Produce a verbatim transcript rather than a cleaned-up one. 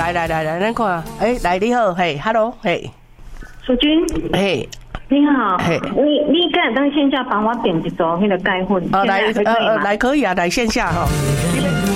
来来来来，咱看，哎，来你好，嘿 ，Hello， 嘿， 淑君， 嘿， 你好， 嘿， 你你敢当线下帮我点一组那个钙粉？ 哦，来，呃呃，来可以啊，来线下哈。